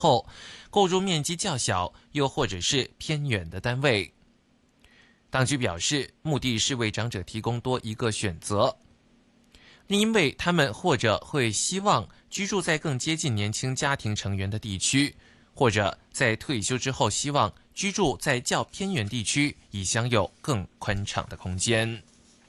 后，购入面积较小又或者是偏远的单位。当局表示，目的是为长者提供多一个选择，因为他们或者会希望居住在更接近年轻家庭成员的地区，或者在退休之后希望居住在较偏远地区，以享有更宽敞的空间。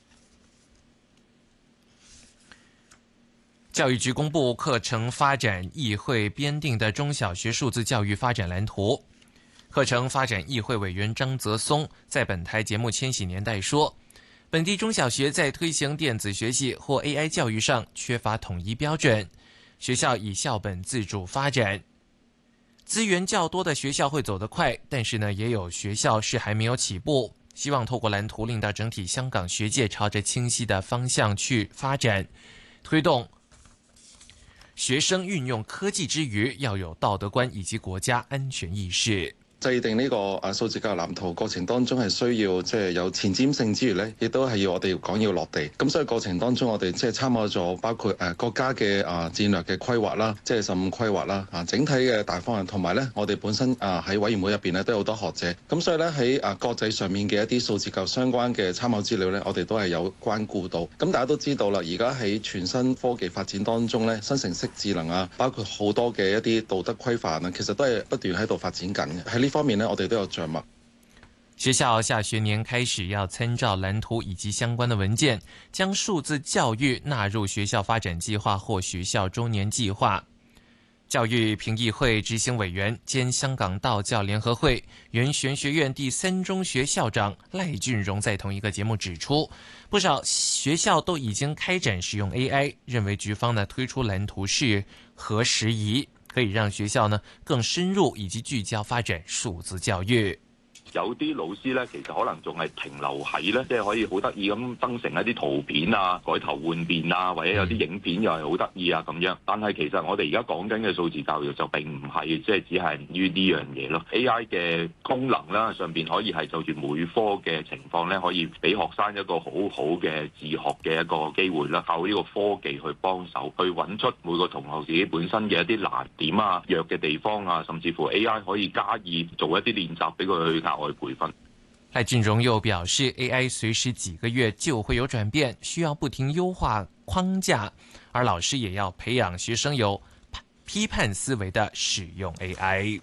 教育局公布课程发展议会编定的中小学数字教育发展蓝图。课程发展议会委员张泽松在本台节目《千禧年代》说，本地中小学在推行电子学习或 AI 教育上缺乏统一标准，学校以校本自主发展。资源较多的学校会走得快，但是呢，也有学校是还没有起步。希望透过蓝图，令到整体香港学界朝着清晰的方向去发展，推动学生运用科技之余，要有道德观以及國家安全意識。 制定呢個數字教育藍圖過程當中係需要有前瞻性之餘呢，亦都係要我哋講要落地。咁所以過程當中我哋參考咗包括國家嘅戰略嘅規劃啦，即係15規劃啦，整體嘅大方向，同埋呢我哋本身喺委員會入邊呢都有好多學者。咁所以呢喺國際上面嘅一啲數字教育相關嘅參考資料呢，我哋都係有關顧到。咁大家都知道啦，而家喺全新科技發展當中呢，生成式智能啊，包括好多嘅一啲道德規範啊，其實都係不斷喺度發展緊嘅。喺呢方面呢，我哋都有著墨。 學校下學年開始要參照藍圖以及相關的文件，將數字教育納入學校發展計劃或學校週年計劃。教育評議會執行委員兼香港道教聯合會原玄學院第3中學校長賴俊榮在同一個節目指出，不少學校都已經開展使用 AI， 認為局方呢推出藍圖是合時宜，可以讓學校呢更深入以及聚焦發展數字教育。 有啲老師咧，其實可能仲係停留喺咧，即係可以好得意咁生成一啲圖片啊、改頭換面啊，或者有啲影片又係好得意啊咁樣。但係其實我哋而家講緊嘅數字教育就並唔係即係只係於呢樣嘢咯。AI 嘅功能啦，上邊可以係就住每科嘅情況咧，可以俾學生一個好好嘅自學嘅一個機會啦。靠呢個科技去幫手，去揾出每個同學自己本身嘅一啲難點啊、弱嘅地方啊，甚至乎 AI 可以加以做一啲練習俾佢去額外培訓。 賴俊榮又表示 ，AI 隨時幾個月就會有轉變，需要不停優化框架，而老師也要培養學生有批判思維的使用 AI。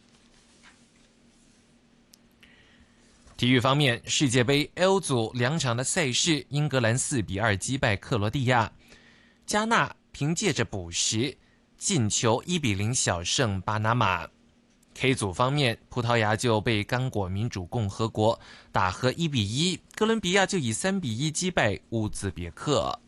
體育方面，世界盃 L 組2場的賽事，英格蘭4-2擊敗克羅地亞，加納憑借着補時進球1-0小勝巴拿馬。K 組方面，葡萄牙就被剛果民主共和國打和1-1，哥倫比亞就以3-1擊敗烏茲別克。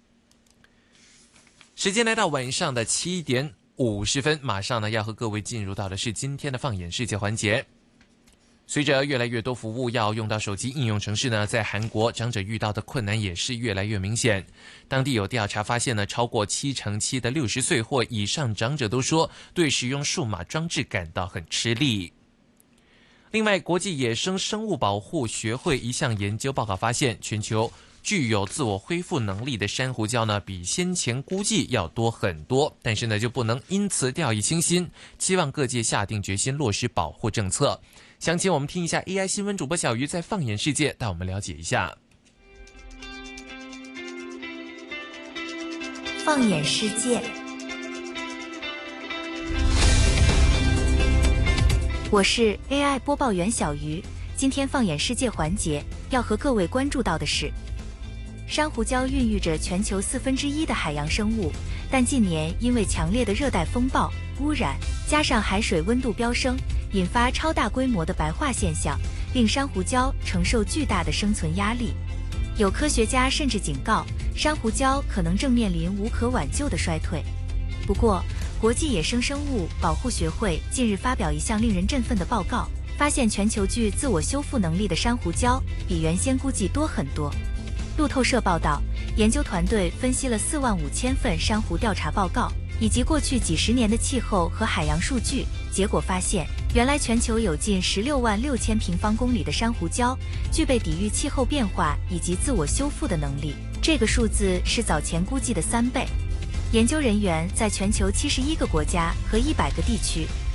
時間來到晚上的7點50分，馬上呢要和各位進入到的是今天的放眼世界環節。隨着越來越多服務要用到手機應用程式呢，在韓國長者遇到的困難也是越來越明顯。當地有調查發現呢，超過7%的60歲或以上長者都說對使用數碼裝置感到很吃力。另外，國際野生生物保護學會一項研究報告發現，全球具有自我恢復能力的珊瑚礁呢，比先前估計要多很多。但是呢，就不能因此掉以輕心，期望各界下定決心落實保護政策。詳情我們聽一下 AI 新聞主播小魚在放眼世界帶我們了解一下。 放眼世界，我是 AI 播報員小魚。今天放眼世界環節要和各位關注到的是，珊瑚礁孕育着全球1/4的海洋生物，但近年因為強烈的熱帶風暴、污染，加上海水溫度飆升，引發超大規模的白化現象，令珊瑚礁承受巨大的生存壓力。有科學家甚至警告，珊瑚礁可能正面臨無可挽救的衰退。不過，國際野生生物保護學會近日發表一項令人振奮的報告，發現全球具自我修復能力的珊瑚礁比原先估計多很多。路透社報道，研究團隊分析了45000份珊瑚調查報告，以及過去幾十年的氣候和海洋數據，結果發現，原來全球有近166000平方公里的珊瑚礁具備抵禦氣候變化以及自我修復的能力，這個數字是早前估計的3倍。 研究人员在全球71个国家和100个地区